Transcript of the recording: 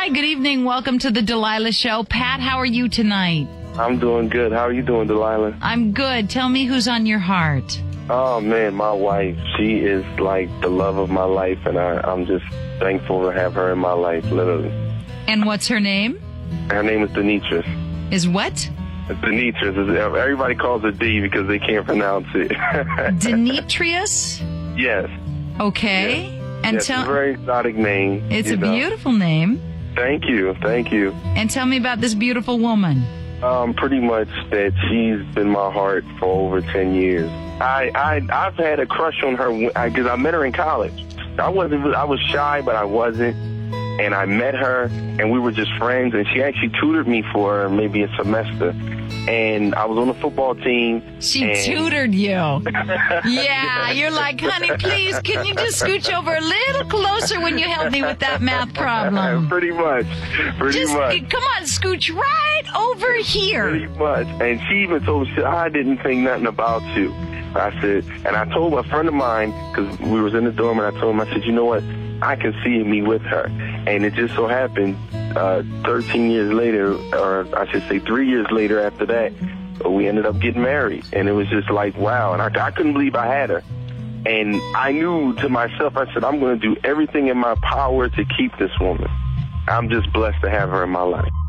Hi, good evening. Welcome to the Delilah Show. Pat, how are you tonight? I'm doing good. How are you doing, Delilah? I'm good. Tell me who's on your heart. Oh, man, my wife. She is like the love of my life, and I'm just thankful to have her in my life, literally. And what's her name? Her name is Demetrius. Is what? Demetrius. Everybody calls her D because they can't pronounce it. Demetrius? Yes. Okay. Yes. And It's a very exotic name. It's a beautiful name. Thank you. Thank you. And tell me about this beautiful woman. Pretty much that she's been my heart for over 10 years. I've had a crush on her because I met her in college. I was shy, but I wasn't. And I met her, and we were just friends, and she actually tutored me for maybe a semester. And I was on the football team. She tutored you. Yeah, you're like, honey, please, can you just scooch over a little closer when you help me with that math problem? Pretty much. Come on, scooch right over here. Pretty much. And she even told me, I didn't think nothing about you. I said, and I told a friend of mine, because we was in the dorm, and I told him, I said, you know what? I can see me with her. And it just so happened 13 years later, or I should say 3 years later after that, we ended up getting married. And it was just like, wow. And I couldn't believe I had her. And I knew to myself, I said, I'm going to do everything in my power to keep this woman. I'm just blessed to have her in my life.